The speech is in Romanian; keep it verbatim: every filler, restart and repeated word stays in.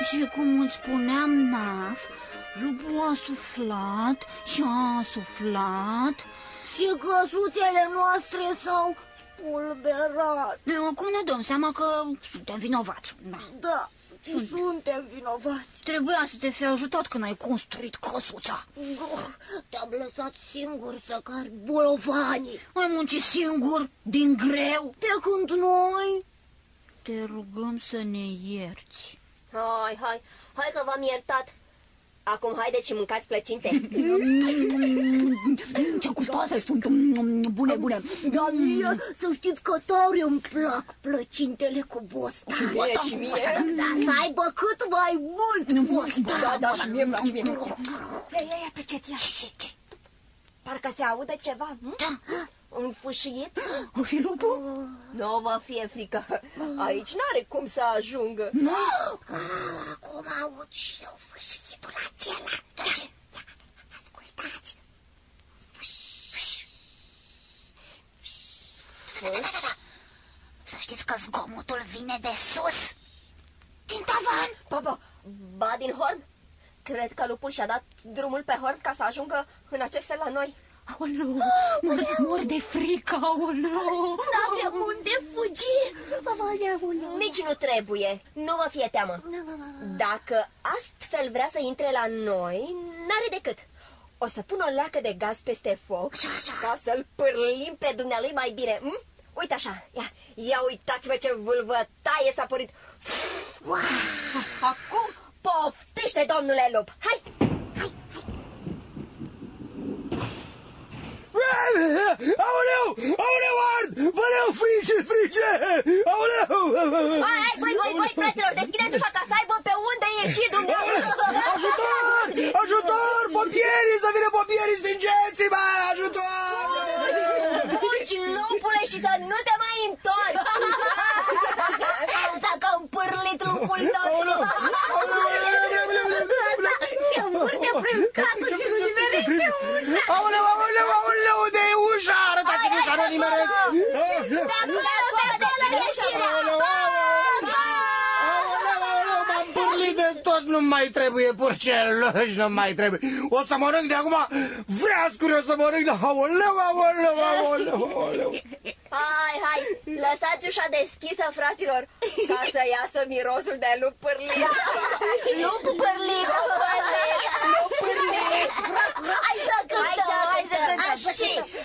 Și cum îți spuneam, Naf, lupul a suflat și a suflat. Și căsuțele noastre s-au spulberat. Acum ne dăm seama că suntem vinovați. Da, da suntem. suntem vinovați. Trebuia să te fi ajutat când ai construit căsuța. Te-am lăsat singur să cari bolovanii. Ai muncit singur, din greu. Pe când noi... Te rugăm să ne ierți. Hai, hai, hai că v-am iertat. Acum haideți și mâncați plăcinte. Ce gustoase sunt, bune, bune. Da, mie, să știți că tare îmi plac plăcintele cu bostan. Și mie, și mie. Da, să aibă cât mai mult bostan. Da, da, și mie, și mie. Ei, ei, tăceți, ia. Parcă se aude ceva. Da. Un fâșiet? O fi lupul? Nu vă fie frică. Aici n-are cum să ajungă. Nu? Acum aud și eu fâșietul acela. De ce? Ia, ascultați. Să știți că zgomotul vine de sus. Din tavan. Ba, ba, ba din horn. Cred că lupul și-a dat drumul pe horn ca să ajungă în acest fel la noi. Aoleu, mor, mor de frică, aoleu. N-avem unde fugi. Aoleu. Nici nu trebuie, nu vă fie teamă. Dacă astfel vrea să intre la noi, n-are decât. O să pun o leacă de gaz peste foc ca să-l pârlim pe dumnealui mai bine. Hm? Uite așa, ia, ia uitați-vă ce vâlvătaie s-a părit. Wow. Acum poftește, domnule lup. Hai! Aoleu! Aoleu, ard! Văleu, frice, frice! Aoleu! Hai, hai, voi, voi, voi, fraților, deschideți ușa ca să aibă pe unde ieși dumneavoastră! Ajutor! Ajutor! Pompierii! Să vină pompierii, stingeți-mă! Ajutor! Fugi, lupule, și să nu te mai întorci! S-a cam pârlit lupul nostru! Se urte prin casă și nu nimerește ușa! Aoleu, aoleu, aoleu, unde e ușa? Arătați-mi ușa, nu nimeresc! De acolo, de acolo, ieșirea! M-am pârlit de tot, nu mai trebuie purceluși, nu mai trebuie. O să mănânc de acum vreascuri, o să mănânc de... Aoleu, aoleu, aoleu, aoleu. Hai, hai, lăsați ușa deschisă, fraților, ca să iasă mirosul de lup pârlit. Lup pârlit, lup pârlit, lup pârlit. Hai să cântăm, hai să cântăm. Și